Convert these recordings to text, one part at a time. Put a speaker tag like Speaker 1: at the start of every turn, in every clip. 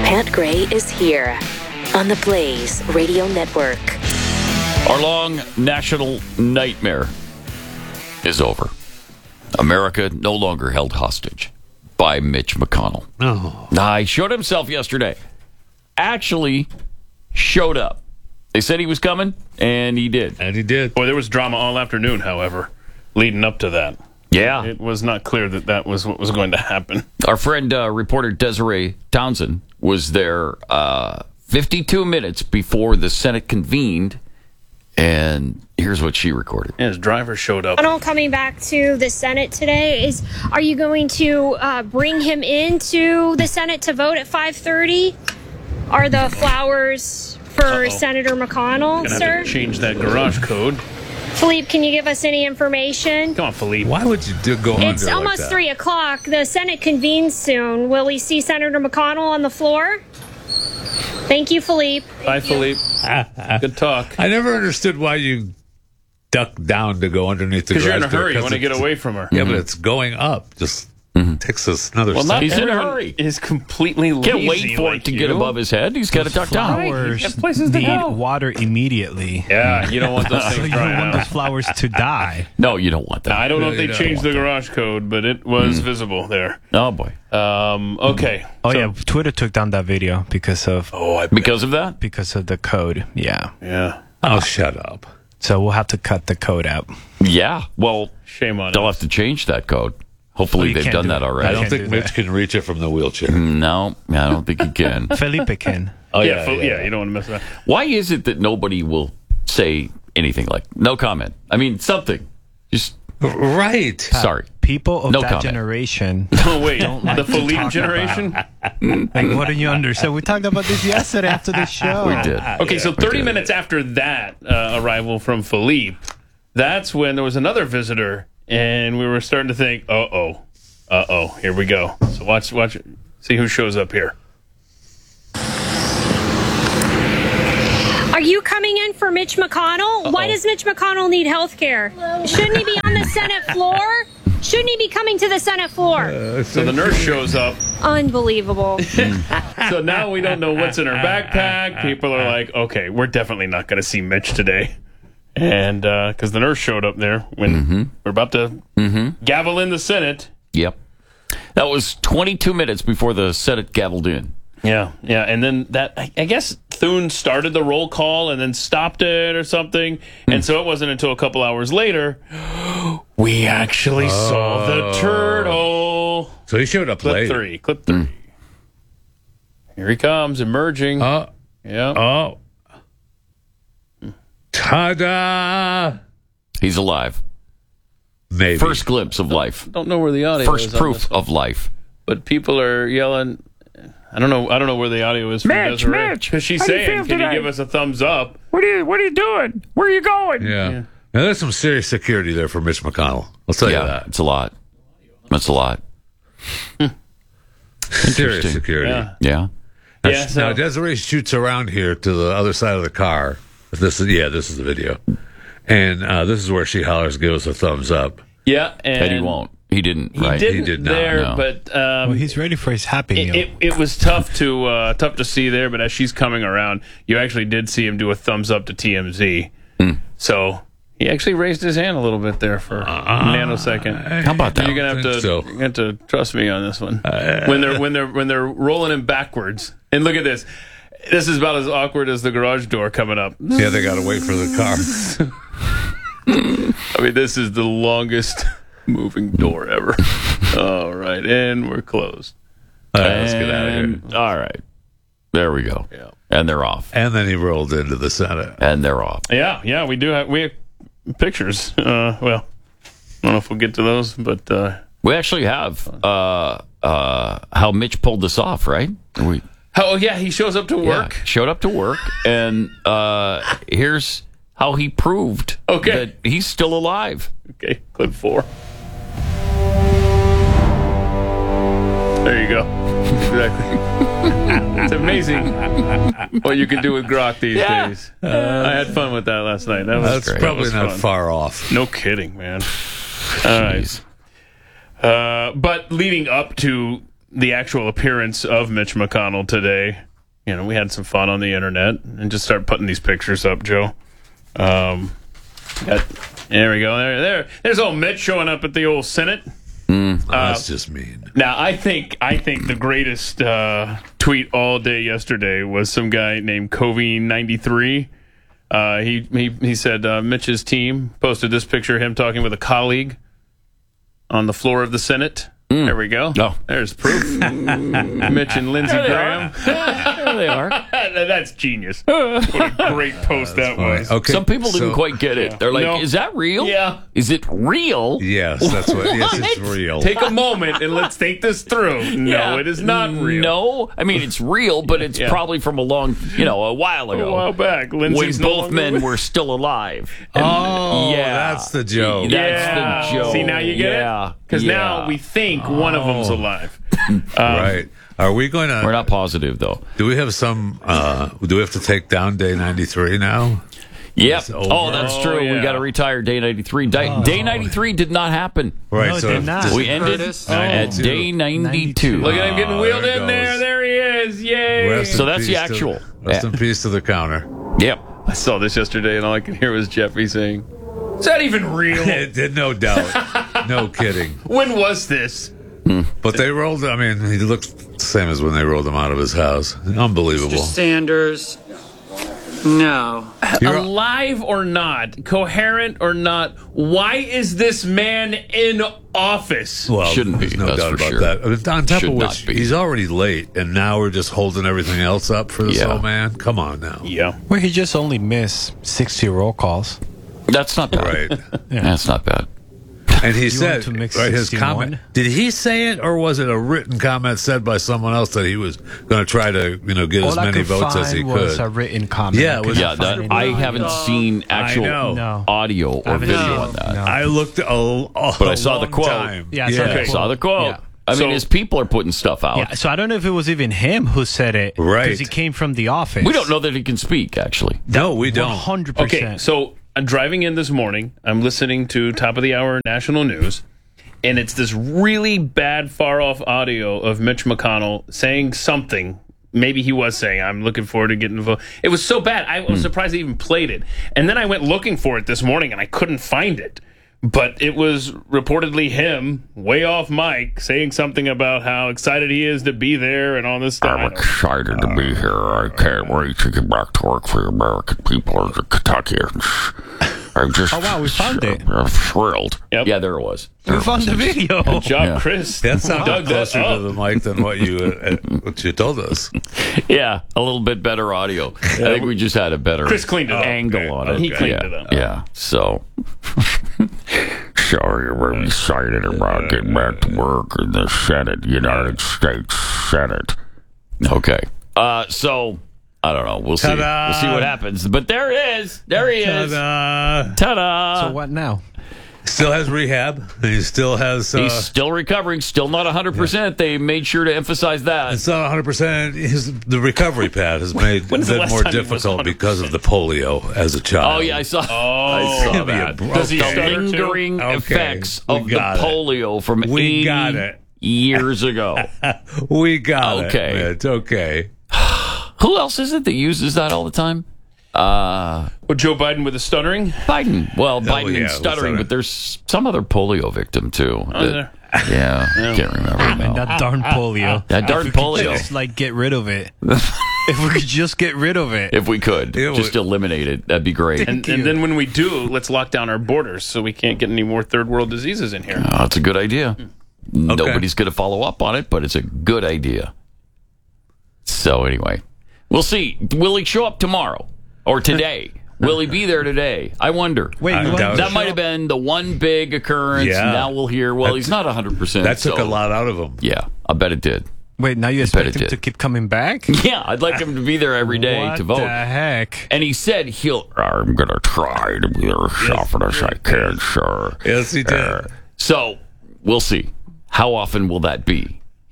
Speaker 1: Pat Gray is here on the Blaze Radio Network.
Speaker 2: Our long national nightmare is over. America no longer held hostage by Mitch McConnell.
Speaker 3: Oh.
Speaker 2: He showed himself yesterday. Actually showed up. They said he was coming, and he did.
Speaker 3: And he did.
Speaker 4: Boy, there was drama all afternoon, however, leading up to that.
Speaker 2: Yeah.
Speaker 4: It was not clear that that was what was going to happen.
Speaker 2: Our friend, reporter Desiree Townsend, was there 52 minutes before the Senate convened, and here's what she recorded.
Speaker 4: Yeah, his driver showed up.
Speaker 5: Coming back to the Senate today, are you going to bring him into the Senate to vote at 5:30? Are the flowers for Senator McConnell,
Speaker 4: Gonna
Speaker 5: sir?
Speaker 4: have to change that garage code.
Speaker 5: Philippe, can you give us any information?
Speaker 4: Come on, Philippe.
Speaker 3: Why would you go on
Speaker 5: It's
Speaker 3: there
Speaker 5: almost
Speaker 3: like that?
Speaker 5: 3 o'clock. The Senate convenes soon. Will we see Senator McConnell on the floor? Thank you, Philippe.
Speaker 4: Bye, Philippe. Good talk.
Speaker 3: I never understood why you duck down to go underneath the garage
Speaker 4: Because you're in a
Speaker 3: door,
Speaker 4: hurry. You
Speaker 3: 'cause
Speaker 4: want to get
Speaker 3: it's-
Speaker 4: away from her.
Speaker 3: Yeah, but it's going up. Just takes us another
Speaker 4: Well,
Speaker 3: step.
Speaker 4: not
Speaker 2: He's in a
Speaker 4: everyone
Speaker 2: hurry.
Speaker 4: is completely lazy.
Speaker 2: Can't wait for
Speaker 4: like
Speaker 2: it to
Speaker 4: you.
Speaker 2: get above his head. He's got to duck down.
Speaker 6: Flowers
Speaker 4: Right, places to
Speaker 6: need
Speaker 4: go.
Speaker 6: water immediately.
Speaker 4: Yeah, you don't want those
Speaker 6: So
Speaker 4: things
Speaker 6: you don't
Speaker 4: drying
Speaker 6: want those
Speaker 4: out.
Speaker 6: flowers to die.
Speaker 2: No, you don't want that.
Speaker 4: Now, I don't know if they
Speaker 3: No,
Speaker 4: changed the garage code, but it was visible there.
Speaker 2: Oh, boy.
Speaker 4: Okay.
Speaker 6: Oh
Speaker 4: So-
Speaker 6: yeah, Twitter took down that video because of
Speaker 2: Because of that?
Speaker 6: the code. Yeah.
Speaker 4: Yeah.
Speaker 3: Oh, shut up.
Speaker 6: So we'll have to cut the code out.
Speaker 2: Yeah. Well,
Speaker 4: Shame on
Speaker 2: they'll
Speaker 4: us.
Speaker 2: have to change that code. Hopefully
Speaker 6: you
Speaker 2: they've
Speaker 6: can't
Speaker 2: done
Speaker 6: do
Speaker 2: that
Speaker 6: it.
Speaker 3: I
Speaker 2: already.
Speaker 3: don't
Speaker 6: can't
Speaker 3: think
Speaker 6: do
Speaker 3: Mitch
Speaker 6: that.
Speaker 3: can reach it from the wheelchair.
Speaker 2: No, I don't think he can.
Speaker 6: Felipe can.
Speaker 3: Oh,
Speaker 4: Yeah, you don't want to mess with that.
Speaker 2: Why is it that nobody will say anything like, no comment? I mean, something. Just,
Speaker 3: Right.
Speaker 2: sorry.
Speaker 6: People of
Speaker 2: No
Speaker 6: that
Speaker 2: comment.
Speaker 6: generation.
Speaker 4: Oh, wait.
Speaker 6: like
Speaker 4: The
Speaker 6: to
Speaker 4: Philippe
Speaker 6: talk
Speaker 4: generation?
Speaker 6: Like, what do you understand? We talked about this yesterday after the show.
Speaker 2: We did.
Speaker 4: Okay, so 30
Speaker 2: did.
Speaker 4: minutes after that arrival from Philippe, that's when there was another visitor, and we were starting to think, here we go. So watch, see who shows up here.
Speaker 5: Are you coming in for Mitch McConnell? Why does Mitch McConnell need health care? Shouldn't he be on the Senate floor? Shouldn't he be coming to the Senate floor?
Speaker 4: So the nurse shows up.
Speaker 5: Unbelievable.
Speaker 4: So now we don't know what's in her backpack. People are like, okay, we're definitely not going to see Mitch today. And because the nurse showed up there when we're about to gavel in the Senate.
Speaker 2: Yep. That was 22 minutes before the Senate gavelled in.
Speaker 4: Yeah. And then I guess Thune started the roll call and then stopped it or something. And so it wasn't until a couple hours later we actually saw the turtle.
Speaker 3: So he showed up late.
Speaker 4: Clip 3. Here he comes, emerging.
Speaker 3: Oh.
Speaker 4: Yeah.
Speaker 3: Oh. Ta-da!
Speaker 2: He's alive.
Speaker 3: Maybe.
Speaker 2: First glimpse of life.
Speaker 4: Don't know where the audio is.
Speaker 2: First
Speaker 4: on
Speaker 2: proof
Speaker 4: this,
Speaker 2: of life.
Speaker 4: but people are yelling. I don't know where the audio is from Desiree.
Speaker 2: Mitch,
Speaker 4: Because she's
Speaker 2: how do you
Speaker 4: saying,
Speaker 2: feel
Speaker 4: "Can you
Speaker 2: today?"
Speaker 4: give us a thumbs up?"
Speaker 2: What are you doing? Where are you going?
Speaker 3: Yeah. Now, there's some serious security there for Mitch McConnell. I'll tell you
Speaker 2: Yeah,
Speaker 3: that.
Speaker 2: it's a lot. That's a lot.
Speaker 3: Serious security.
Speaker 4: Yeah.
Speaker 2: Yeah.
Speaker 3: Now,
Speaker 4: Yeah, so-
Speaker 3: now, Desiree shoots around here to the other side of the car. This is the video. And this is where she hollers, give us a thumbs up.
Speaker 4: Yeah, and
Speaker 2: But he won't. He didn't,
Speaker 4: He
Speaker 2: right?
Speaker 4: didn't
Speaker 3: He did not,
Speaker 4: there,
Speaker 2: no.
Speaker 4: but
Speaker 6: Well, he's ready for his happy meal.
Speaker 4: it was tough to see there. But as she's coming around, you actually did see him do a thumbs up to TMZ. So he actually raised his hand a little bit there for a nanosecond.
Speaker 2: How about that?
Speaker 4: You're gonna have to
Speaker 3: so.
Speaker 4: you're gonna have to trust me on this one. When they're rolling him backwards, and look at this. This is about as awkward as the garage door coming up.
Speaker 3: Yeah, they got to wait for the car.
Speaker 4: I mean, this is the longest moving door ever. All right, and we're closed.
Speaker 3: All right, let's get out of here.
Speaker 2: And- All right. There we go.
Speaker 4: Yeah.
Speaker 2: And they're off.
Speaker 3: And then he rolled into the Senate.
Speaker 2: And they're off.
Speaker 4: Yeah, we have pictures. Well, I don't know if we'll get to those, but
Speaker 2: We actually have how Mitch pulled this off, right?
Speaker 4: he shows up to work.
Speaker 2: Yeah, showed up to work, and here's how he proved that he's still alive.
Speaker 4: Okay, clip 4. There you go. Exactly. It's amazing what you can do with Grok these days. I had fun with that last night. That was
Speaker 3: That's
Speaker 4: great.
Speaker 3: probably
Speaker 4: That was
Speaker 3: not
Speaker 4: fun.
Speaker 3: far off.
Speaker 4: No kidding, man. All right. But leading up to the actual appearance of Mitch McConnell today, we had some fun on the internet and just start putting these pictures up, Joe. There we go. There's old Mitch showing up at the old Senate.
Speaker 3: That's just mean.
Speaker 4: Now, I think the greatest tweet all day yesterday was some guy named Covey93. He said Mitch's team posted this picture of him talking with a colleague on the floor of the Senate. There we go.
Speaker 2: Oh.
Speaker 4: There's proof. Mitch and Lindsey Graham.
Speaker 2: There they are.
Speaker 4: That's genius. What a great post that was.
Speaker 3: Okay,
Speaker 2: Some people didn't quite get it. They're like,
Speaker 4: No.
Speaker 2: is that real?
Speaker 4: Yeah.
Speaker 2: Is it real?
Speaker 3: Yes, that's what. Yes, it's real.
Speaker 4: Take a moment and let's think this through. No,
Speaker 2: Yeah.
Speaker 4: it is not real.
Speaker 2: No. I mean, it's real, but it's probably from a while ago.
Speaker 4: A while back.
Speaker 2: When
Speaker 4: Lindsey's no
Speaker 2: both
Speaker 4: longer
Speaker 2: men
Speaker 4: with-
Speaker 2: were still alive.
Speaker 3: Oh,
Speaker 2: Yeah.
Speaker 3: that's the joke.
Speaker 2: That's the joke.
Speaker 4: See, now you get
Speaker 2: Yeah.
Speaker 4: it? Because now we think one of them's alive.
Speaker 3: Right. Are we going
Speaker 2: We're
Speaker 3: to?
Speaker 2: not positive, though.
Speaker 3: Do we have some? Do we have to take down Day 93 now?
Speaker 2: Yep.
Speaker 3: It's over.
Speaker 2: Oh, that's true.
Speaker 4: yeah.
Speaker 2: We got to retire Day 93. Day 93 did not happen.
Speaker 3: Right.
Speaker 6: No, it
Speaker 3: so
Speaker 6: did
Speaker 3: if
Speaker 6: not.
Speaker 3: this-
Speaker 2: We ended
Speaker 7: Curtis.
Speaker 2: at Day 92.
Speaker 4: Look at him getting wheeled
Speaker 3: there it
Speaker 4: in there.
Speaker 3: goes.
Speaker 4: There he is. Yay.
Speaker 3: Rest in
Speaker 2: So that's the
Speaker 3: peace
Speaker 2: actual.
Speaker 3: Rest in peace to the counter.
Speaker 2: Yep.
Speaker 4: I saw this yesterday, and all I could hear was Jeffrey saying, "Is that even real?
Speaker 3: It did, no doubt. No kidding.
Speaker 4: When was this?"
Speaker 3: But they rolled. I mean, he looked the same as when they rolled him out of his house. Unbelievable.
Speaker 7: Sanders. No.
Speaker 4: Alive or not, coherent or not, why is this man in office?
Speaker 3: Well,
Speaker 2: Shouldn't be,
Speaker 3: there's no
Speaker 2: that's
Speaker 3: doubt
Speaker 2: for
Speaker 3: about
Speaker 2: sure.
Speaker 3: that. I mean, on top
Speaker 2: Should
Speaker 3: of
Speaker 2: not
Speaker 3: which,
Speaker 2: be.
Speaker 3: he's already late, and now we're just holding everything else up for this
Speaker 2: Yeah.
Speaker 3: old man. Come on now.
Speaker 4: Yeah.
Speaker 6: Well, he just only missed 60 roll calls.
Speaker 2: That's not bad.
Speaker 3: Right.
Speaker 2: That's not bad.
Speaker 3: And he
Speaker 6: You
Speaker 3: said,
Speaker 6: want to mix
Speaker 3: right, his
Speaker 6: 61?
Speaker 3: comment. Did he say it, or was it a written comment said by someone else that he was going to try to, get
Speaker 6: All
Speaker 3: as
Speaker 6: I
Speaker 3: many
Speaker 6: could
Speaker 3: votes
Speaker 6: find
Speaker 3: as he
Speaker 6: was
Speaker 3: could?
Speaker 6: a written comment.
Speaker 3: Yeah, it was-
Speaker 2: Yeah, that, I haven't seen actual
Speaker 3: know.
Speaker 6: No.
Speaker 2: audio or
Speaker 6: haven't
Speaker 2: video
Speaker 6: seen
Speaker 2: on
Speaker 6: it.
Speaker 2: that.
Speaker 6: No.
Speaker 3: I looked
Speaker 2: But I saw the quote.
Speaker 3: Time.
Speaker 6: Yeah, I saw the
Speaker 2: I saw the quote.
Speaker 6: Yeah.
Speaker 2: I mean,
Speaker 4: So-
Speaker 2: his people are putting stuff out.
Speaker 6: Yeah, so I don't know if it was even him who said it.
Speaker 3: Right.
Speaker 6: Because he came from the office.
Speaker 2: We don't know that he can speak, actually.
Speaker 3: No, we don't.
Speaker 6: 100%.
Speaker 4: Okay, so I'm driving in this morning. I'm listening to top of the hour national news, and it's this really bad, far off audio of Mitch McConnell saying something. Maybe he was saying, "I'm looking forward to getting the vote." It was so bad, I was surprised they even played it. And then I went looking for it this morning, and I couldn't find it. But it was reportedly him, way off mic, saying something about how excited he is to be there and all this stuff.
Speaker 2: I'm excited to be here. I can't wait to get back to work for the American people as a Kentuckians. I'm just
Speaker 6: Oh, wow, we found it.
Speaker 2: I'm thrilled.
Speaker 4: Yep.
Speaker 2: Yeah, there it was.
Speaker 6: We found the video.
Speaker 4: Good job,
Speaker 2: Yeah.
Speaker 4: Chris.
Speaker 3: That sounded
Speaker 4: Dug that
Speaker 3: closer to
Speaker 4: up.
Speaker 3: the mic than what you told us.
Speaker 2: Yeah, a little bit better audio. I think we just had a better
Speaker 4: Chris cleaned it up.
Speaker 2: angle on it.
Speaker 4: He cleaned
Speaker 2: yeah.
Speaker 4: it up.
Speaker 2: Yeah, so. Sorry, we're excited about getting back to work in the Senate, United States Senate. Okay. So, I don't know. We'll see.
Speaker 3: Ta-da!
Speaker 2: We'll see what happens. But there it is. There he is.
Speaker 3: Ta-da.
Speaker 2: Ta-da.
Speaker 6: So what now?
Speaker 3: Still has rehab. He still has.
Speaker 2: He's still recovering, still not 100%. They made sure to emphasize that.
Speaker 3: It's not 100%. The recovery pad has made
Speaker 4: When's the
Speaker 3: it
Speaker 4: last
Speaker 3: more
Speaker 4: time he was
Speaker 3: difficult
Speaker 4: 100%?
Speaker 3: because of the polio as a child.
Speaker 2: Oh, yeah, I saw
Speaker 3: Give me a
Speaker 2: that.
Speaker 3: break.
Speaker 4: Does he
Speaker 2: The
Speaker 4: stutter too?
Speaker 2: lingering
Speaker 3: Okay,
Speaker 2: effects
Speaker 3: we
Speaker 2: of the
Speaker 3: got it.
Speaker 2: polio from
Speaker 3: We
Speaker 2: 80
Speaker 3: got it.
Speaker 2: years ago.
Speaker 3: We got
Speaker 2: Okay.
Speaker 3: it. It's okay.
Speaker 2: Who else is it that uses that all the time?
Speaker 4: With Joe Biden with the stuttering?
Speaker 2: Biden. Well, Biden
Speaker 3: yeah,
Speaker 2: and
Speaker 3: what's
Speaker 2: stuttering,
Speaker 3: that?
Speaker 2: but there's some other polio victim too.
Speaker 4: there?
Speaker 2: Yeah, can't remember
Speaker 6: And
Speaker 2: now.
Speaker 6: that darn polio.
Speaker 2: That darn
Speaker 6: If we could
Speaker 2: polio.
Speaker 6: Just get rid of it. If we could just get rid of it.
Speaker 2: If we could
Speaker 3: It
Speaker 2: just
Speaker 3: would-
Speaker 2: eliminate it, that'd be great.
Speaker 4: And then when we do, let's lock down our borders so we can't get any more third world diseases in here.
Speaker 2: Oh, that's a good idea. Nobody's going to follow up on it, but it's a good idea. So anyway, we'll see. Will he show up tomorrow or today? Will he be there today? I wonder.
Speaker 6: Wait,
Speaker 3: I
Speaker 6: you want
Speaker 3: doubt
Speaker 6: to
Speaker 2: That might have been the one big occurrence.
Speaker 3: Yeah.
Speaker 2: Now we'll hear, well, he's not 100%.
Speaker 3: That took
Speaker 2: so-
Speaker 3: a lot out of him.
Speaker 2: Yeah, I bet it did.
Speaker 6: Wait, now you
Speaker 2: bet
Speaker 6: expect
Speaker 2: it
Speaker 6: him to
Speaker 2: did.
Speaker 6: keep coming back?
Speaker 2: Yeah, I'd like him to be there every day
Speaker 6: What
Speaker 2: to vote.
Speaker 6: the heck?
Speaker 2: And he said I'm going to try to be there as often as I can, sir.
Speaker 3: Yes, he did.
Speaker 2: So we'll see. How often will that be?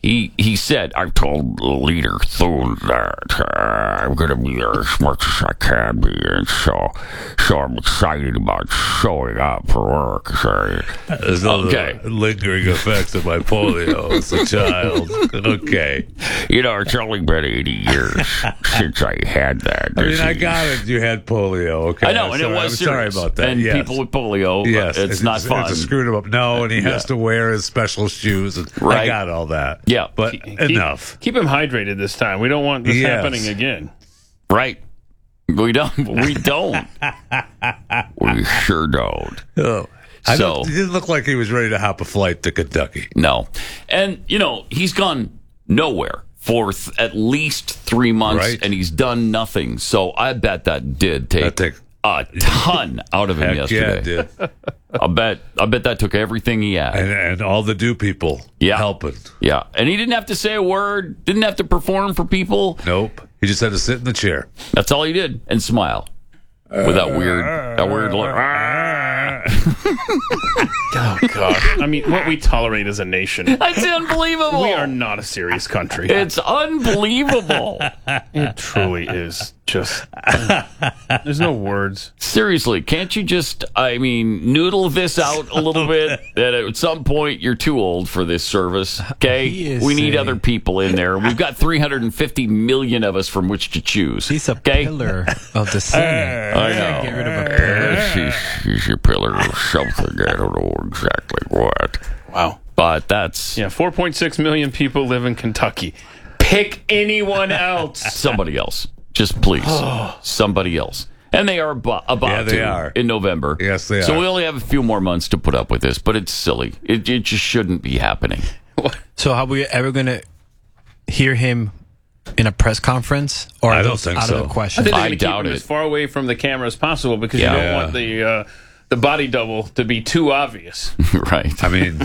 Speaker 2: He said, "I've told Leader Thune that I'm going to be there as much as I can be, and so I'm excited about showing up for work." So,
Speaker 3: There's no lingering effects of my polio as a child. Okay.
Speaker 2: It's only been 80 years since I had that.
Speaker 3: I mean, I got it. You had polio. Okay.
Speaker 2: I know, and it was
Speaker 3: I'm sorry
Speaker 2: serious.
Speaker 3: about that.
Speaker 2: And
Speaker 3: yes.
Speaker 2: people with polio,
Speaker 3: yes,
Speaker 2: it's not fun.
Speaker 3: It's a screwed him up. No, and he has to wear his special shoes. And
Speaker 2: Right.
Speaker 3: I got all that.
Speaker 2: Yeah.
Speaker 3: But enough.
Speaker 4: Keep him hydrated this time. We don't want this happening again.
Speaker 2: Right. We don't. We don't. We sure don't.
Speaker 3: Oh. He didn't look like he was ready to hop a flight to Kentucky.
Speaker 2: No. And, he's gone nowhere for at least 3 months,
Speaker 3: Right.
Speaker 2: and he's done nothing. So I bet that did take a ton out of him yesterday.
Speaker 3: Yeah, it did.
Speaker 2: I bet that took everything he had.
Speaker 3: And all the do people helping.
Speaker 2: Yeah. And he didn't have to say a word, didn't have to perform for people.
Speaker 3: Nope. He just had to sit in the chair.
Speaker 2: That's all he did, and smile. With that weird look.
Speaker 4: Oh, God. I mean, what we tolerate as a nation.
Speaker 2: It's unbelievable.
Speaker 4: We are not a serious country.
Speaker 2: It's unbelievable.
Speaker 4: It truly is. Just, there's no words.
Speaker 2: Seriously, can't you just, noodle this out a little bit? That at some point you're too old for this service, okay? We need other people in there. We've got 350 million of us from which to choose.
Speaker 6: He's a pillar of the Senate.
Speaker 2: I know.
Speaker 6: Get rid of a pillar.
Speaker 2: She's a pillar of something. I don't know exactly what.
Speaker 4: Wow.
Speaker 2: But that's...
Speaker 4: 4.6 million people live in Kentucky. Pick anyone else.
Speaker 2: Somebody else. Just please. Somebody else. And they are about to in November.
Speaker 3: Yes, they are.
Speaker 2: So we only have a few more months to put up with this, but it's silly. It just shouldn't be happening.
Speaker 6: So are we ever going to hear him in a press conference? Or
Speaker 3: I don't think
Speaker 6: out
Speaker 3: so.
Speaker 6: of the question?
Speaker 4: I
Speaker 2: I doubt
Speaker 4: keep him
Speaker 2: it.
Speaker 4: as far away from the camera as possible because you don't want the body double to be too obvious.
Speaker 2: Right.
Speaker 3: I mean,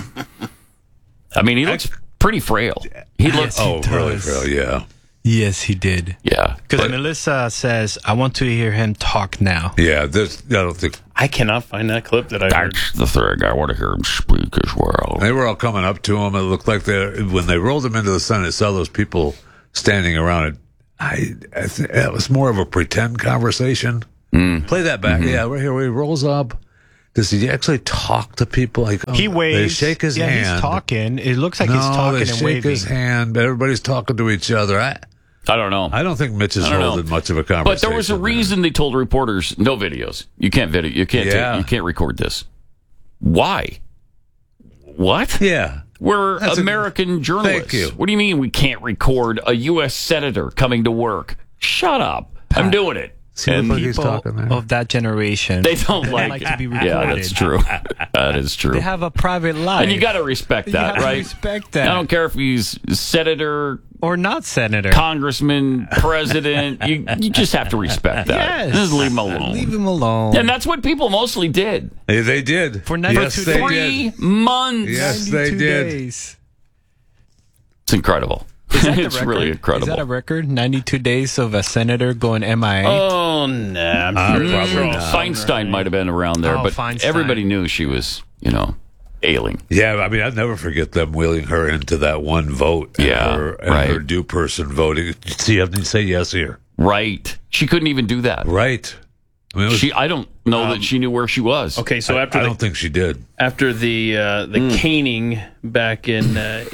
Speaker 2: he looks pretty frail. He looks...
Speaker 3: really frail, yeah.
Speaker 6: Yes, he did.
Speaker 2: Yeah.
Speaker 6: Because Melissa says, I want to hear him talk now.
Speaker 3: Yeah, I don't think...
Speaker 4: I cannot find that clip that I heard.
Speaker 2: That's the thing. I want to hear him speak as well.
Speaker 3: They were all coming up to him. It looked like when they rolled him into the Senate, saw those people standing around it. I think it was more of a pretend conversation. Play that back. Yeah, right here where he rolls up. Does he actually talk to people? Like
Speaker 6: He waves.
Speaker 3: They shake his hand.
Speaker 6: He's talking. It looks like he's talking
Speaker 3: they
Speaker 6: and
Speaker 3: shake
Speaker 6: waving.
Speaker 3: his hand. Everybody's talking to each other.
Speaker 2: I don't know.
Speaker 3: I don't think Mitch is holding much of a conversation.
Speaker 2: But there was a reason they told reporters no videos. You can't video. You can't. You can't record this. Why? What?
Speaker 3: Yeah.
Speaker 2: We're American journalists.
Speaker 3: Thank you.
Speaker 2: What do you mean we can't record a U.S. senator coming to work? Shut up. I'm doing it.
Speaker 3: And he's
Speaker 6: People
Speaker 3: talking there.
Speaker 6: of that generation,
Speaker 2: They don't like
Speaker 6: to be recorded.
Speaker 2: Yeah, that's true. That is true.
Speaker 6: They have a private life.
Speaker 2: And you got to respect
Speaker 6: You
Speaker 2: that,
Speaker 6: gotta
Speaker 2: right?
Speaker 6: respect that.
Speaker 2: I don't care if he's senator,
Speaker 6: or not senator.
Speaker 2: congressman, president. You just have to respect that.
Speaker 6: Yes.
Speaker 2: Just leave him alone.
Speaker 6: Leave him alone.
Speaker 2: And that's what people mostly did.
Speaker 3: They did.
Speaker 6: For 92
Speaker 3: yes, they
Speaker 2: Three
Speaker 3: did.
Speaker 2: months.
Speaker 3: Yes, they
Speaker 6: 92
Speaker 3: did.
Speaker 6: days.
Speaker 2: It's incredible.
Speaker 6: Is that the
Speaker 2: It's
Speaker 6: record?
Speaker 2: really incredible.
Speaker 6: Is that a record? 92 days of a senator going MIA?
Speaker 4: Oh, nah. I'm sure
Speaker 3: probably not.
Speaker 2: Feinstein might have been around there,
Speaker 6: Oh,
Speaker 2: but
Speaker 6: Feinstein.
Speaker 2: everybody knew she was, ailing.
Speaker 3: Yeah, I mean, I'd never forget them wheeling her into that one vote. And
Speaker 2: Yeah,
Speaker 3: her due person voting. See, you have to say yes here.
Speaker 2: Right. She couldn't even do that.
Speaker 3: Right. I mean, it was,
Speaker 2: I don't know that she knew where she was.
Speaker 4: Okay, so after
Speaker 3: I don't think she did.
Speaker 4: after the caning back in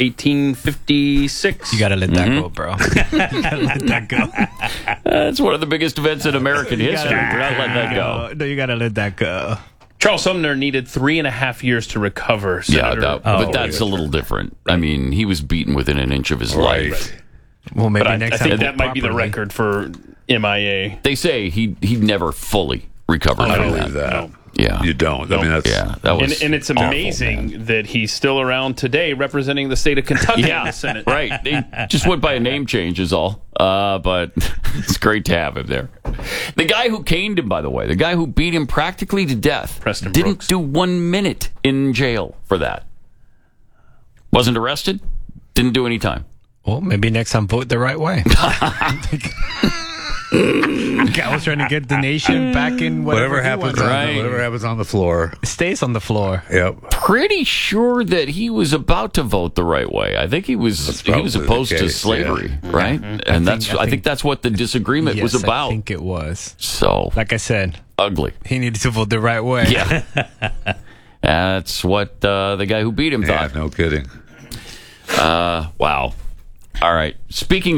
Speaker 4: 1856,
Speaker 6: You got to let that go, bro. You got to let that go.
Speaker 2: That's one of the biggest events in American history. We're not letting that go.
Speaker 6: No, you got to let that go.
Speaker 4: Charles Sumner needed 3.5 years to recover.
Speaker 2: Yeah,
Speaker 4: Senator.
Speaker 2: but that's a little different. I mean, he was beaten within an inch of his life.
Speaker 6: Well, maybe
Speaker 4: But I
Speaker 6: next
Speaker 4: think
Speaker 6: time
Speaker 4: that might be the
Speaker 6: properly.
Speaker 4: record for MIA.
Speaker 2: They say he never fully recovered
Speaker 3: I
Speaker 2: from
Speaker 3: believe
Speaker 2: that.
Speaker 3: that.
Speaker 2: Yeah.
Speaker 3: You don't. I mean, that's.
Speaker 2: Yeah, that was
Speaker 4: And it's
Speaker 2: awful,
Speaker 4: amazing
Speaker 2: man.
Speaker 4: that he's still around today representing the state of Kentucky in the Senate.
Speaker 2: Right. They just went by a name change is all. But it's great to have him there. The guy who caned him, by the way, the guy who beat him practically to death,
Speaker 4: Preston
Speaker 2: didn't
Speaker 4: Brooks.
Speaker 2: do 1 minute in jail for that. Wasn't arrested, didn't do any time.
Speaker 6: Well, maybe next time vote the right way. I was trying to get the nation back in whatever
Speaker 3: happens, whatever happens on the floor
Speaker 6: stays on the floor.
Speaker 3: Yep.
Speaker 2: Pretty sure that he was about to vote the right way. I think he was opposed to slavery, right? And I think that's what the disagreement was about.
Speaker 6: I think it was.
Speaker 2: So,
Speaker 6: like I said,
Speaker 2: ugly.
Speaker 6: He needed to vote the right way.
Speaker 2: Yeah. That's what the guy who beat him thought.
Speaker 3: No kidding.
Speaker 2: Wow. All right. Speaking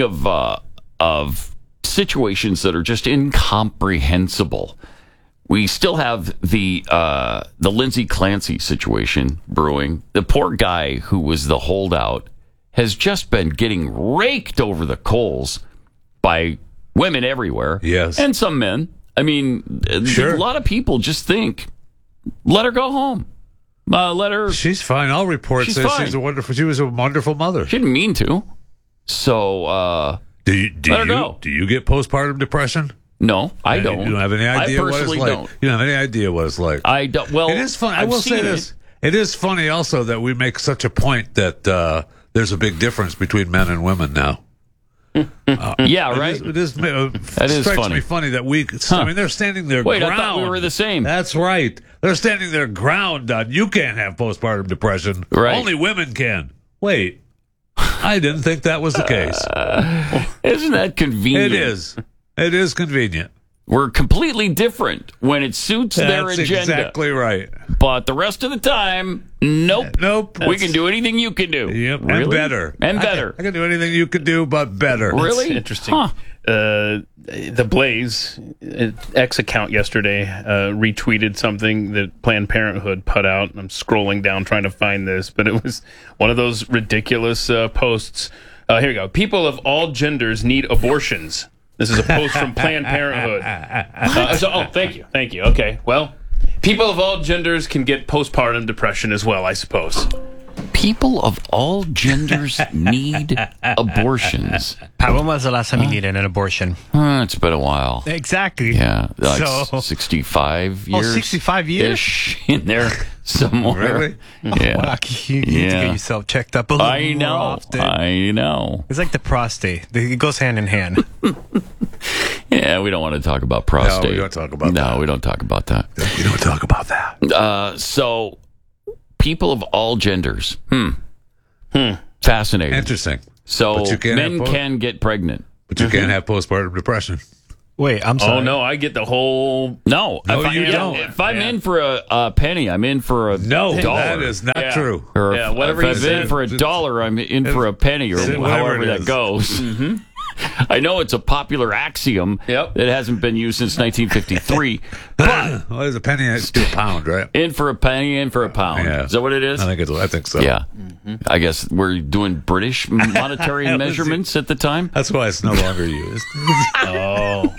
Speaker 2: of situations that are just incomprehensible, we still have the Lindsay Clancy situation brewing. The poor guy who was the holdout has just been getting raked over the coals by women everywhere.
Speaker 3: Yes.
Speaker 2: And some men. I mean,
Speaker 3: sure.
Speaker 2: A lot of people just think, let her go home. Let her.
Speaker 3: She's fine. All reports say she was a wonderful mother.
Speaker 2: She didn't mean to. So,
Speaker 3: do you get postpartum depression?
Speaker 2: No, I don't.
Speaker 3: You don't have any idea
Speaker 2: I personally
Speaker 3: what it's like.
Speaker 2: don't.
Speaker 3: You don't have any idea what it's like.
Speaker 2: I don't. Well,
Speaker 3: it is funny. I will say this. It is funny also that we make such a point that there's a big difference between men and women now.
Speaker 2: Yeah, right.
Speaker 3: It is
Speaker 2: strikes
Speaker 3: funny. Me funny that we. I mean, they're standing their ground.
Speaker 2: I thought we were the same.
Speaker 3: That's right. They're standing their ground on you can't have postpartum depression.
Speaker 2: Right.
Speaker 3: Only women can. Wait, I didn't think that was the case.
Speaker 2: Isn't that convenient?
Speaker 3: It is. It is convenient.
Speaker 2: We're completely different when it suits their agenda.
Speaker 3: That's exactly right.
Speaker 2: But the rest of the time, nope.
Speaker 3: Nope.
Speaker 2: We can do anything you can do.
Speaker 3: Yep.
Speaker 2: Really?
Speaker 3: And better.
Speaker 2: And better.
Speaker 3: I can do anything you can do, but better.
Speaker 2: Really?
Speaker 4: That's interesting.
Speaker 2: Huh.
Speaker 4: The Blaze X account yesterday retweeted something that Planned Parenthood put out. I'm scrolling down trying to find this, but it was one of those ridiculous posts. Here we go. People of all genders need abortions. This is a post from Planned Parenthood. Thank you. Okay, well, people of all genders can get postpartum depression as well, I suppose.
Speaker 2: People of all genders need abortions.
Speaker 6: Pat, when was the last time you needed an abortion?
Speaker 2: It's been a while.
Speaker 6: Exactly.
Speaker 2: Yeah, like 65 years.
Speaker 6: 65 years?
Speaker 2: Ish in there somewhere.
Speaker 3: Really?
Speaker 2: Yeah.
Speaker 6: Wow, you need to get yourself checked up a little more often.
Speaker 2: I know.
Speaker 6: It's like the prostate. It goes hand in hand.
Speaker 2: Yeah, we don't want to talk about prostate.
Speaker 3: No, we don't talk about that.
Speaker 2: No, we don't talk about that.
Speaker 3: We don't talk about that.
Speaker 2: So, people of all genders. Fascinating.
Speaker 3: Interesting.
Speaker 2: So,
Speaker 3: But you can't
Speaker 2: men
Speaker 3: have
Speaker 2: can get pregnant.
Speaker 3: But you can't have postpartum depression.
Speaker 6: Wait, I'm sorry.
Speaker 4: Oh, no, I get the whole...
Speaker 2: No,
Speaker 3: you don't.
Speaker 2: If I'm in for a penny, I'm in for a
Speaker 3: No,
Speaker 2: dollar.
Speaker 3: that is not
Speaker 4: Yeah.
Speaker 3: true.
Speaker 2: Or
Speaker 4: Yeah, whatever
Speaker 2: if
Speaker 4: you
Speaker 2: I'm in
Speaker 4: said.
Speaker 2: for a dollar, I'm in for a penny, or
Speaker 3: Whatever
Speaker 2: however
Speaker 3: it
Speaker 2: that
Speaker 3: is.
Speaker 2: goes. I know it's a popular axiom
Speaker 4: Yep.
Speaker 2: that hasn't been used since 1953, but
Speaker 3: Well, there's a penny to a pound, right?
Speaker 2: in for a penny, in for a pound.
Speaker 3: Yeah.
Speaker 2: Is that what it is?
Speaker 3: I think so.
Speaker 2: Yeah. I guess we're doing British monetary
Speaker 3: That was
Speaker 2: measurements at the time.
Speaker 3: That's why it's no longer used.
Speaker 4: Oh.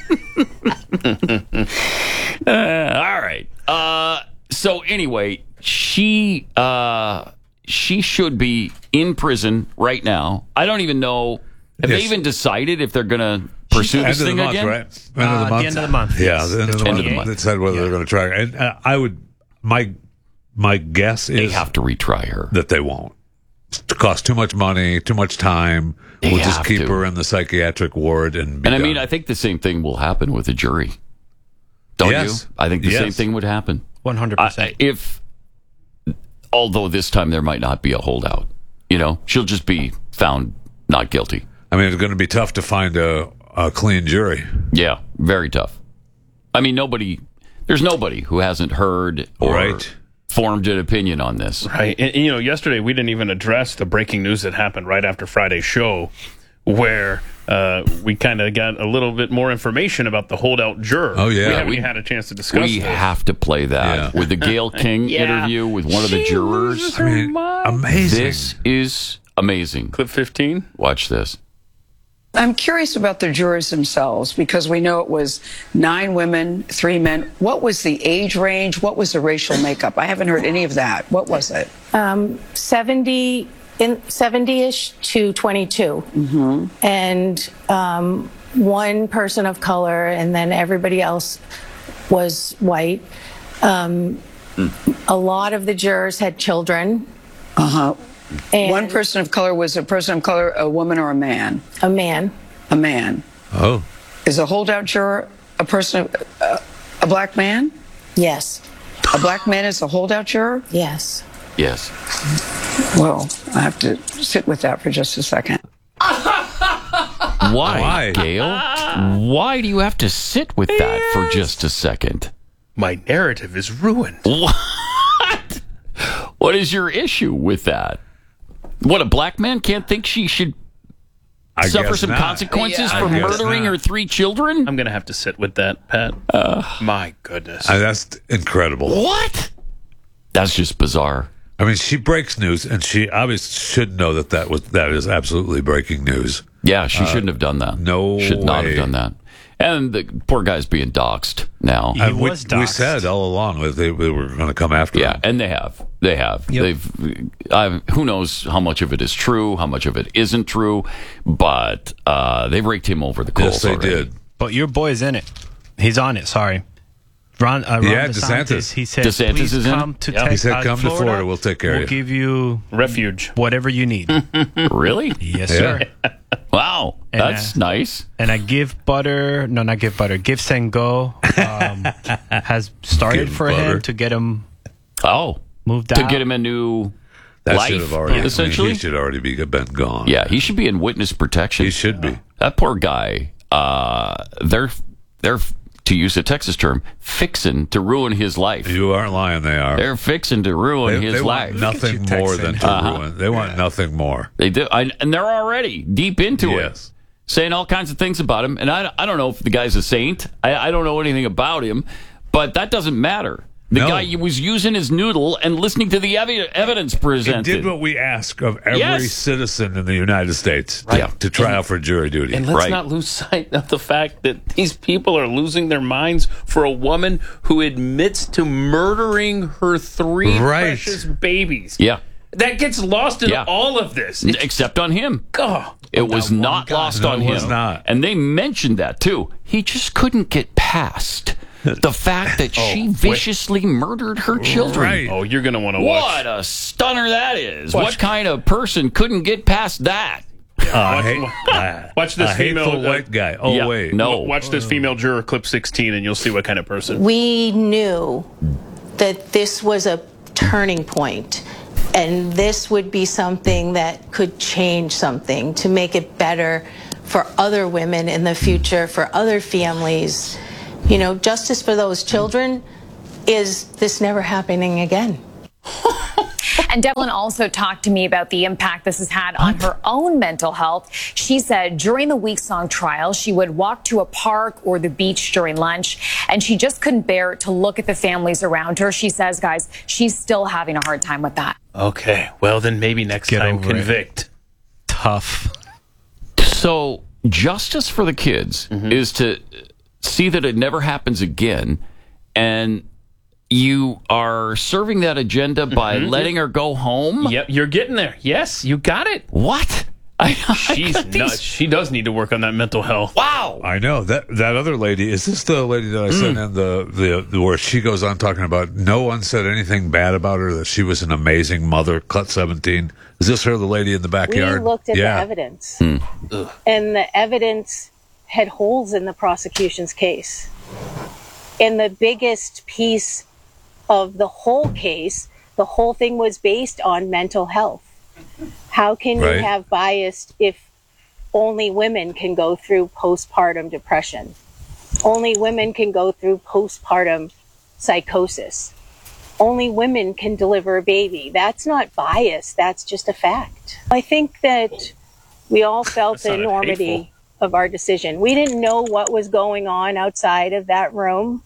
Speaker 2: All right. So anyway, she should be in prison right now. I don't even know. Have they
Speaker 3: Yes.
Speaker 2: even decided if they're going to pursue
Speaker 3: End
Speaker 2: this
Speaker 3: of the
Speaker 2: thing
Speaker 3: month,
Speaker 2: again?
Speaker 3: right? End of the month.
Speaker 6: The end of the month.
Speaker 3: Yeah,
Speaker 6: yes.
Speaker 3: the end of the month. They decide whether they're going to try. And I would, my guess
Speaker 2: They
Speaker 3: is
Speaker 2: have to retry her.
Speaker 3: that they won't. It costs too much money, too much time.
Speaker 2: They
Speaker 3: We'll just
Speaker 2: have
Speaker 3: keep
Speaker 2: to.
Speaker 3: her in the psychiatric ward and be
Speaker 2: And I mean,
Speaker 3: done.
Speaker 2: I think the same thing will happen with the jury. Don't
Speaker 3: Yes.
Speaker 2: you? I think the same
Speaker 3: Yes.
Speaker 2: thing would happen.
Speaker 6: 100%.
Speaker 2: Although this time there might not be a holdout. You know, she'll just be found not guilty.
Speaker 3: I mean, it's going to be tough to find a clean jury.
Speaker 2: Yeah, very tough. I mean, there's nobody who hasn't heard or
Speaker 3: Right.
Speaker 2: formed an opinion on this.
Speaker 4: Right. And, yesterday we didn't even address the breaking news that happened right after Friday's show, where we kind of got a little bit more information about the holdout juror.
Speaker 3: Oh, yeah.
Speaker 4: We haven't
Speaker 2: We-
Speaker 4: even had a chance to discuss
Speaker 2: We
Speaker 4: this.
Speaker 2: have to play that
Speaker 3: Yeah.
Speaker 2: with the Gayle King interview with one of the jurors.
Speaker 3: I mean, amazing.
Speaker 2: This is amazing.
Speaker 4: Clip 15.
Speaker 2: Watch this.
Speaker 8: I'm curious about the jurors themselves because we know it was 9 women, 3 men. What was the age range? What was the racial makeup? I haven't heard any of that. What was it?
Speaker 9: 70-ish to 22. And one person of color, and then everybody else was white. A lot of the jurors had children. And
Speaker 8: One person of color was a person of color, a woman or a man?
Speaker 9: a man.
Speaker 8: A man.
Speaker 3: Oh.
Speaker 8: Is a holdout juror a person, a black man?
Speaker 9: Yes.
Speaker 8: A black man is a holdout juror?
Speaker 9: Yes.
Speaker 2: Yes.
Speaker 8: Well, I have to sit with that for just a second.
Speaker 2: Why, Gail? Why do you have to sit with that for just a second?
Speaker 4: My narrative is ruined.
Speaker 2: What? What is your issue with that? What, a black man can't think she should suffer some consequences for murdering her 3 children?
Speaker 4: I'm going to have to sit with that, Pat. My goodness.
Speaker 3: That's incredible.
Speaker 2: What? That's just bizarre.
Speaker 3: I mean, she breaks news, and she obviously should know that is absolutely breaking news.
Speaker 2: Yeah, she shouldn't have done that.
Speaker 3: No
Speaker 2: should not
Speaker 3: way.
Speaker 2: have done that. And the poor guy's being doxxed now.
Speaker 3: We said all along that they were going to come after him.
Speaker 2: Yeah, and they have. They have.
Speaker 6: Yep.
Speaker 2: Who knows how much of it is true, how much of it isn't true, but they've raked him over the coals.
Speaker 3: Yes, they
Speaker 2: already.
Speaker 3: did.
Speaker 6: But your boy is in it. He's on it. Sorry. Ron DeSantis. He said,
Speaker 2: DeSantis
Speaker 6: please
Speaker 2: is in
Speaker 6: come
Speaker 2: it?
Speaker 6: to
Speaker 3: He said, come to Florida. We'll take care of you.
Speaker 6: We'll give you
Speaker 4: Refuge.
Speaker 6: whatever you need.
Speaker 2: Really?
Speaker 6: Yes, sir.
Speaker 2: Wow,
Speaker 6: And,
Speaker 2: that's nice.
Speaker 6: And I Give Butter, no, not Give Butter, Give and Go has started
Speaker 3: Give
Speaker 6: for
Speaker 3: Butter.
Speaker 6: him to get him moved
Speaker 2: to
Speaker 6: out.
Speaker 2: get him a new
Speaker 3: That should
Speaker 2: life,
Speaker 3: have already,
Speaker 2: essentially.
Speaker 3: he should already been gone.
Speaker 2: Yeah, he should be in witness protection.
Speaker 3: He should be.
Speaker 2: That poor guy. They're to use a Texas term, fixing to ruin his life.
Speaker 3: You aren't lying. They are.
Speaker 2: They're fixing to ruin his
Speaker 3: they
Speaker 2: life.
Speaker 3: want nothing more than to ruin. They want nothing more.
Speaker 2: They do, and they're already deep into
Speaker 3: Yes.
Speaker 2: it, saying all kinds of things about him. And I don't know if the guy's a saint. I don't know anything about him, but that doesn't matter. The guy was using his noodle and listening to the evidence
Speaker 3: He
Speaker 2: presented.
Speaker 3: did what we ask of every
Speaker 2: Yes.
Speaker 3: citizen in the United States
Speaker 2: Right.
Speaker 3: to try out for jury duty.
Speaker 4: And let's
Speaker 2: Right.
Speaker 4: not lose sight of the fact that these people are losing their minds for a woman who admits to murdering her 3
Speaker 3: Right.
Speaker 4: precious babies.
Speaker 2: Yeah,
Speaker 4: That gets lost in
Speaker 2: Yeah.
Speaker 4: all of this.
Speaker 2: except on him.
Speaker 4: Oh,
Speaker 2: It was not lost
Speaker 3: No,
Speaker 2: on
Speaker 3: it
Speaker 2: him.
Speaker 3: was not.
Speaker 2: And they mentioned that, too. He just couldn't get past the fact that she viciously murdered her children.
Speaker 3: Right.
Speaker 4: oh, you're going to want to watch.
Speaker 2: What a stunner that is. What kind of person couldn't get past that?
Speaker 4: Watch this
Speaker 3: a hateful
Speaker 4: female
Speaker 3: white guy. Oh,
Speaker 2: Yeah,
Speaker 3: wait.
Speaker 2: no.
Speaker 4: Watch this female juror clip 16 and you'll see what kind of person.
Speaker 9: We knew that this was a turning point, and this would be something that could change something to make it better for other women in the future, for other families. You know, justice for those children is this never happening again.
Speaker 10: And Devlin also talked to me about the impact this has had on her own mental health. She said during the week-long trial, she would walk to a park or the beach during lunch, and she just couldn't bear to look at the families around her. She says, guys, she's still having a hard time with that.
Speaker 4: Okay, well then maybe next
Speaker 6: Get
Speaker 4: time
Speaker 6: over it.
Speaker 4: convict.
Speaker 6: Tough.
Speaker 2: So, justice for the kids is to see that it never happens again, and you are serving that agenda by letting her go home?
Speaker 4: Yep, you're getting there. Yes, you got it.
Speaker 2: What?
Speaker 4: She's nuts. She does need to work on that mental health.
Speaker 2: Wow.
Speaker 3: I know that other lady. Is this the lady that I sent in the where she goes on talking about no one said anything bad about her, that she was an amazing mother, Cut 17? Is this her, the lady in the backyard?
Speaker 11: We looked at the evidence, and the evidence had holes in the prosecution's case. And the biggest piece of the whole case, the whole thing was based on mental health. How can you have bias if only women can go through postpartum depression? Only women can go through postpartum psychosis. Only women can deliver a baby. That's not bias. That's just a fact. I think that we all felt the enormity of our decision. We didn't know what was going on outside of that room,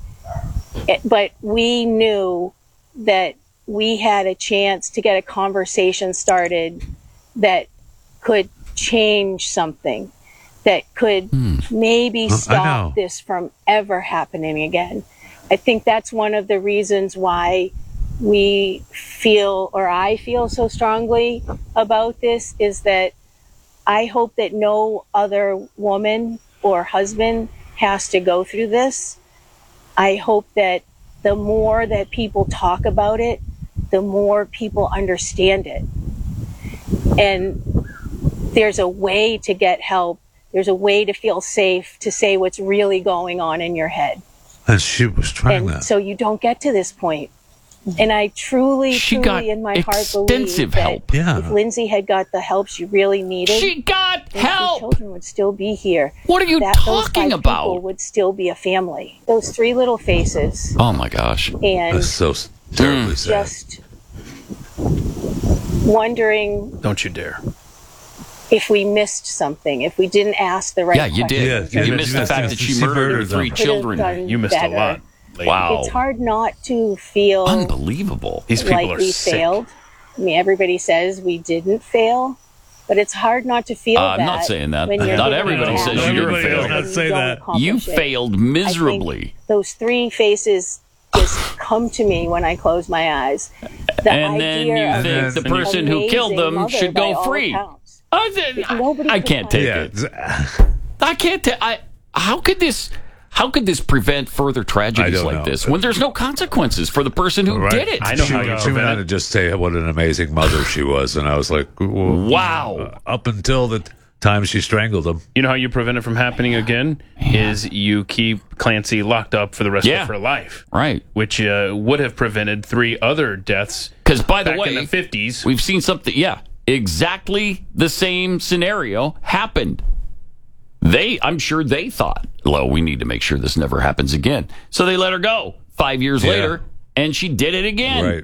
Speaker 11: but we knew that we had a chance to get a conversation started that could change something, that could maybe stop this from ever happening again. I think that's one of the reasons why we feel, or I feel so strongly about this, is that I hope that no other woman or husband has to go through this. I hope that the more that people talk about it, the more people understand it. And there's a way to get help There's a way to feel safe to say what's really going on in your head.
Speaker 3: And she was trying
Speaker 11: And
Speaker 3: that.
Speaker 11: so you don't get to this point. And I truly
Speaker 2: got
Speaker 11: in my heart believe
Speaker 2: extensive
Speaker 11: that
Speaker 2: help.
Speaker 3: Yeah.
Speaker 11: if Lindsay had got the help she really needed,
Speaker 2: She got
Speaker 11: those
Speaker 2: help.
Speaker 11: 3 children would still be here.
Speaker 2: What are you
Speaker 11: those
Speaker 2: talking
Speaker 11: 5
Speaker 2: about?
Speaker 11: people would still be a family. Those 3 little faces.
Speaker 2: Oh my gosh.
Speaker 11: And
Speaker 3: That's so terribly sad.
Speaker 11: just wondering
Speaker 4: Don't you dare.
Speaker 11: if we missed something, if we didn't ask the right
Speaker 2: Yeah, you did.
Speaker 3: Yeah,
Speaker 2: you
Speaker 3: yeah,
Speaker 2: missed
Speaker 3: you
Speaker 2: the fact
Speaker 3: missed
Speaker 2: that she
Speaker 3: it.
Speaker 2: murdered her
Speaker 3: She murdered
Speaker 2: 3
Speaker 3: them.
Speaker 2: children.
Speaker 11: done
Speaker 4: You missed
Speaker 11: better.
Speaker 4: a lot. lady.
Speaker 2: Wow.
Speaker 11: It's hard not to feel
Speaker 2: Unbelievable.
Speaker 4: These people
Speaker 11: like
Speaker 4: are
Speaker 11: we
Speaker 4: sick.
Speaker 11: failed. I mean, everybody says we didn't fail, but it's hard not to feel that.
Speaker 2: I'm not saying that.
Speaker 11: when you're
Speaker 2: Not
Speaker 11: given
Speaker 2: everybody
Speaker 11: a
Speaker 2: says
Speaker 11: task
Speaker 2: you didn't
Speaker 3: Everybody
Speaker 2: fail.
Speaker 3: does not
Speaker 11: and
Speaker 3: say
Speaker 11: you don't
Speaker 3: that.
Speaker 11: accomplish
Speaker 2: You
Speaker 11: it.
Speaker 2: failed
Speaker 11: I think
Speaker 2: miserably.
Speaker 11: those 3 faces just come to me when I close my eyes. The
Speaker 2: And then
Speaker 11: idea
Speaker 2: you
Speaker 11: of
Speaker 2: think
Speaker 11: this
Speaker 2: the person who killed
Speaker 11: amazing
Speaker 2: them
Speaker 11: mother
Speaker 2: should
Speaker 11: by
Speaker 2: go
Speaker 11: all
Speaker 2: free.
Speaker 11: accounts.
Speaker 2: I
Speaker 11: Nobody
Speaker 2: can't
Speaker 11: could
Speaker 2: take
Speaker 3: Yeah.
Speaker 2: it. I can't take. How could this prevent further tragedies
Speaker 3: I don't
Speaker 2: like
Speaker 3: know.
Speaker 2: this when there's no consequences for the person who
Speaker 3: Right.
Speaker 2: did it?
Speaker 4: I know
Speaker 3: She
Speaker 4: how you
Speaker 3: went
Speaker 4: prevent
Speaker 3: on
Speaker 4: it.
Speaker 3: to just say what an amazing mother she was, and I was like,
Speaker 2: Wow.
Speaker 3: Up until the time she strangled him.
Speaker 4: You know how you prevent it from happening again? Is you keep Clancy locked up for the rest
Speaker 2: Yeah.
Speaker 4: of her life.
Speaker 2: Right.
Speaker 4: Which would have prevented 3 other deaths.
Speaker 2: Because, by the
Speaker 4: back
Speaker 2: way,
Speaker 4: in the 50s.
Speaker 2: we've seen something. Yeah, exactly the same scenario happened. I'm sure they thought, well, we need to make sure this never happens again. So they let her go 5 years
Speaker 3: Yeah.
Speaker 2: later, and she did it again.
Speaker 3: Right.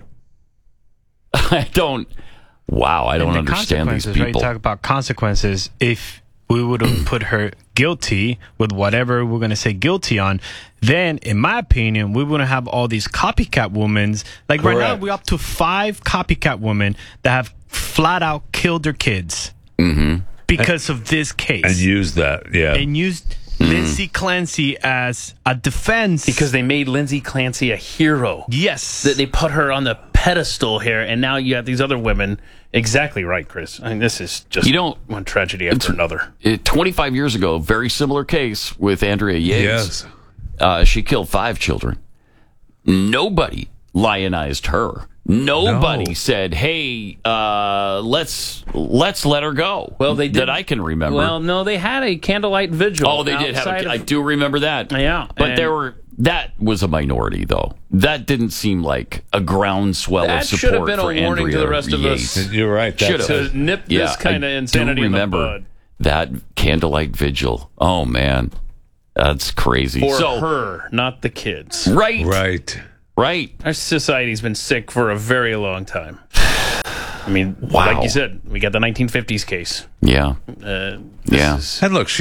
Speaker 2: I don't
Speaker 6: And the
Speaker 2: understand these
Speaker 6: consequences,
Speaker 2: people.
Speaker 6: Right? You talk about consequences. If we would have put her guilty with whatever we're going to say guilty on, then, in my opinion, we wouldn't have all these copycat women. Like right now,
Speaker 3: Correct.
Speaker 6: we're up to 5 copycat women that have flat out killed their kids because of this case.
Speaker 3: And use that, yeah.
Speaker 6: And used Lindsay Clancy as a defense.
Speaker 4: Because they made Lindsay Clancy a hero.
Speaker 6: Yes.
Speaker 4: They put her on the pedestal here, and now you have these other women. Exactly right, Chris. I mean, this is just one tragedy after another.
Speaker 2: 25 years ago, very similar case with Andrea Yates.
Speaker 3: Yes.
Speaker 2: She killed 5 children. Nobody lionized her. Nobody said, "Hey, let's let her go."
Speaker 4: Well, they did.
Speaker 2: That I can remember.
Speaker 4: Well, no, they had a candlelight vigil.
Speaker 2: Oh, they did have. I do remember that.
Speaker 4: Yeah,
Speaker 2: but that was a minority, though. That didn't seem like a groundswell
Speaker 4: That
Speaker 2: of support
Speaker 4: should have been a
Speaker 2: for
Speaker 4: warning
Speaker 2: Andrea
Speaker 4: to the rest of
Speaker 2: Yates.
Speaker 4: us.
Speaker 3: You're right.
Speaker 2: Should have
Speaker 4: To nip this kind of insanity
Speaker 2: do
Speaker 4: in the
Speaker 2: remember
Speaker 4: bud.
Speaker 2: that candlelight vigil. Oh man, that's crazy.
Speaker 4: For
Speaker 2: So,
Speaker 4: her, not the kids.
Speaker 2: right,
Speaker 3: Right.
Speaker 2: right.
Speaker 4: Our society's been sick for a very long time. I mean,
Speaker 2: Wow.
Speaker 4: like you said, we got the 1950s case.
Speaker 2: Yeah,
Speaker 4: This
Speaker 2: yeah.
Speaker 4: is-
Speaker 3: And look,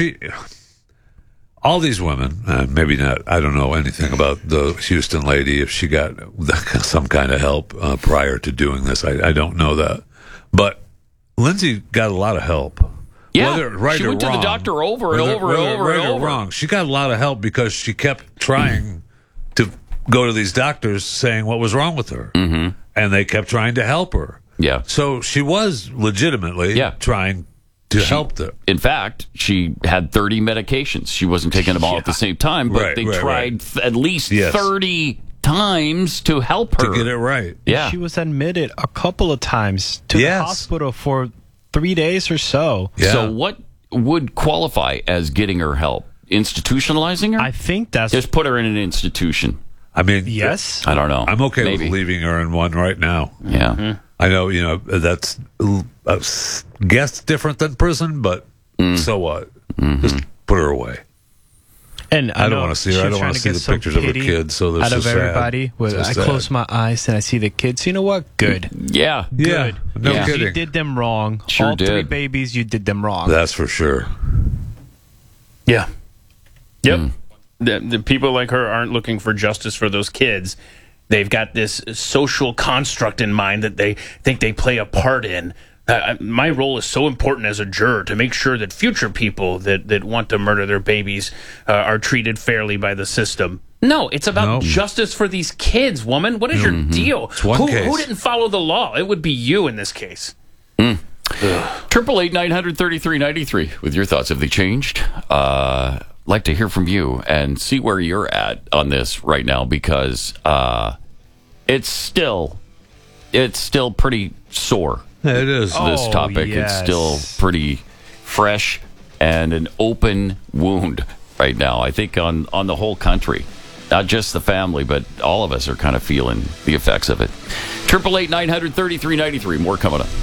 Speaker 3: all these women, maybe not, I don't know anything about the Houston lady, if she got some kind of help prior to doing this. I don't know that. But Lindsay got a lot of help.
Speaker 2: Yeah,
Speaker 3: Whether right
Speaker 2: she
Speaker 3: or
Speaker 2: went to the
Speaker 3: wrong,
Speaker 2: doctor over and
Speaker 3: whether-
Speaker 2: over and
Speaker 3: whether
Speaker 2: over
Speaker 3: right
Speaker 2: and
Speaker 3: or
Speaker 2: over.
Speaker 3: wrong. She got a lot of help because she kept trying to go to these doctors saying what was wrong with her. Mm-hmm. And they kept trying to help her.
Speaker 2: Yeah.
Speaker 3: So she was legitimately trying to help them.
Speaker 2: In fact, she had 30 medications. She wasn't taking them all at the same time, but
Speaker 3: Right,
Speaker 2: they
Speaker 3: right,
Speaker 2: tried at least
Speaker 3: Yes.
Speaker 2: 30 times to help her.
Speaker 3: To get it right.
Speaker 2: Yeah.
Speaker 6: She was admitted a couple of times to the
Speaker 3: Yes.
Speaker 6: hospital for 3 days or so.
Speaker 3: Yeah.
Speaker 2: So what would qualify as getting her help? Institutionalizing her?
Speaker 6: I think that's
Speaker 2: Just put her in an institution.
Speaker 3: I mean,
Speaker 6: yes.
Speaker 2: I don't know.
Speaker 3: I'm okay
Speaker 2: Maybe.
Speaker 3: with leaving her in one right now.
Speaker 2: Yeah.
Speaker 3: I know, that's I guess different than prison, but so what? Just put her away.
Speaker 6: And
Speaker 3: I don't
Speaker 6: know
Speaker 3: wanna see her.
Speaker 6: she
Speaker 3: I
Speaker 6: was
Speaker 3: don't
Speaker 6: trying
Speaker 3: wanna
Speaker 6: to
Speaker 3: see
Speaker 6: get
Speaker 3: the
Speaker 6: some
Speaker 3: pictures of her
Speaker 6: pity
Speaker 3: kids, so this
Speaker 6: out of
Speaker 3: is sad.
Speaker 6: everybody.
Speaker 3: It's
Speaker 6: I
Speaker 3: sad.
Speaker 6: close my eyes and I see the kids. You know what? Good.
Speaker 2: Yeah.
Speaker 3: Yeah,
Speaker 6: Good.
Speaker 3: no
Speaker 6: Because
Speaker 3: kidding.
Speaker 6: You did them wrong.
Speaker 2: Sure
Speaker 6: All 3
Speaker 2: did.
Speaker 6: babies, you did them wrong.
Speaker 3: That's for sure.
Speaker 4: Yeah. Yep. The people like her aren't looking for justice for those kids. They've got this social construct in mind that they think they play a part in. My role is so important as a juror to make sure that future people that want to murder their babies are treated fairly by the system. No, it's about
Speaker 3: Nope.
Speaker 4: justice for these kids, woman. What is your deal?
Speaker 3: It's one
Speaker 4: who
Speaker 3: case.
Speaker 4: didn't follow the law? It would be you in this case.
Speaker 2: 888-900-3393 with your thoughts. Have they changed? Like to hear from you and see where you're at on this right now, because it's still pretty sore.
Speaker 3: It is.
Speaker 2: This topic,
Speaker 6: yes.
Speaker 2: it's still pretty fresh and an open wound right now, I think, on the whole country. Not just the family, but all of us are kind of feeling the effects of it. 888-900-3393. More coming up.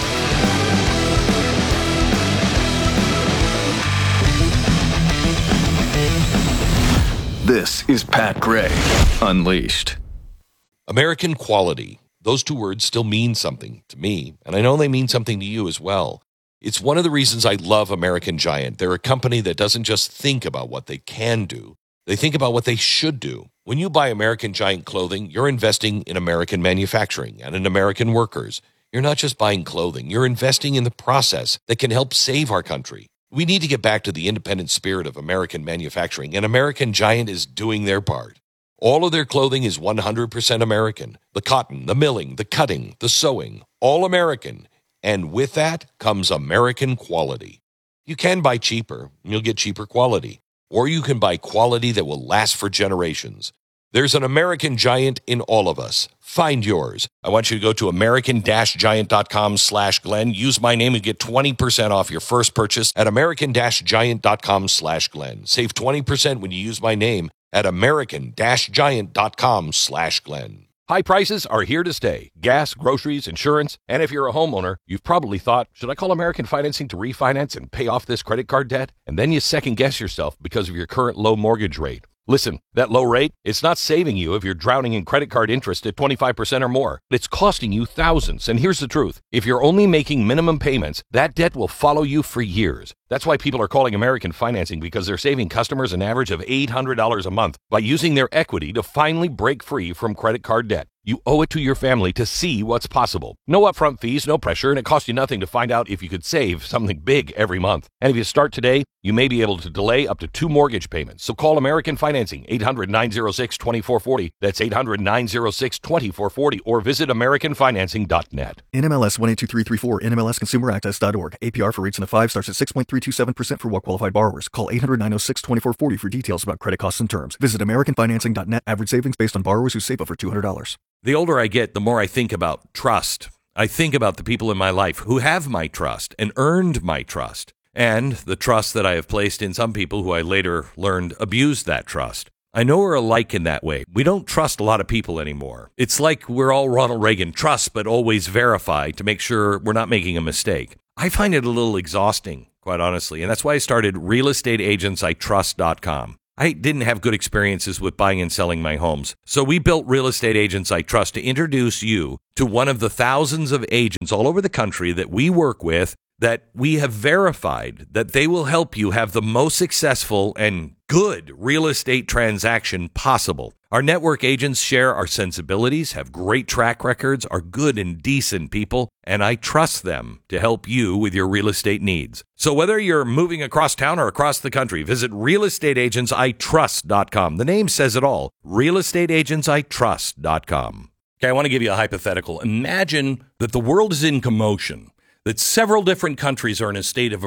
Speaker 12: This is Pat Gray Unleashed.
Speaker 13: American quality. Those two words still mean something to me, and I know they mean something to you as well. It's one of the reasons I love American Giant. They're a company that doesn't just think about what they can do. They think about what they should do. When you buy American Giant clothing, you're investing in American manufacturing and in American workers. You're not just buying clothing. You're investing in the process that can help save our country. We need to get back to the independent spirit of American manufacturing, and American Giant is doing their part. All of their clothing is 100% American. The cotton, the milling, the cutting, the sewing, all American. And with that comes American quality. You can buy cheaper, and you'll get cheaper quality. Or you can buy quality that will last for generations. There's an American Giant in all of us. Find yours. I want you to go to american-giant.com/Glenn. Use my name and get 20% off your first purchase at american-giant.com/Glenn. Save 20% when you use my name at american-giant.com/Glenn.
Speaker 14: High prices are here to stay. Gas, groceries, insurance, and if you're a homeowner, you've probably thought, should I call American Financing to refinance and pay off this credit card debt? And then you second guess yourself because of your current low mortgage rate. Listen, that low rate, it's not saving you if you're drowning in credit card interest at 25% or more. It's costing you thousands. And here's the truth. If you're only making minimum payments, that debt will follow you for years. That's why people are calling American Financing, because they're saving customers an average of $800 a month by using their equity to finally break free from credit card debt. You owe it to your family to see what's possible. No upfront fees, no pressure, and it costs you nothing to find out if you could save something big every month. And if you start today, you may be able to delay up to 2 mortgage payments. So call American Financing, 800-906-2440. That's 800-906-2440, or visit AmericanFinancing.net.
Speaker 15: NMLS 182334, NMLSConsumerAccess.org. APR for rates in the 5 starts at 6.327% for well-qualified borrowers. Call 800-906-2440 for details about credit costs and terms. Visit AmericanFinancing.net. Average savings based on borrowers who save over $200.
Speaker 14: The older I get, the more I think about trust. I think about the people in my life who have my trust and earned my trust, and the trust that I have placed in some people who I later learned abused that trust. I know we're alike in that way. We don't trust a lot of people anymore. It's like we're all Ronald Reagan, trust but always verify to make sure we're not making a mistake. I find it a little exhausting, quite honestly, and that's why I started realestateagentsitrust.com. I didn't have good experiences with buying and selling my homes. So we built Real Estate Agents I Trust to introduce you to one of the thousands of agents all over the country that we work with, that we have verified that they will help you have the most successful and good real estate transaction possible. Our network agents share our sensibilities, have great track records, are good and decent people, and I trust them to help you with your real estate needs. So whether you're moving across town or across the country, visit realestateagentsitrust.com. The name says it all, realestateagentsitrust.com. Okay, I want to give you a hypothetical. Imagine that the world is in commotion, that several different countries are in a state of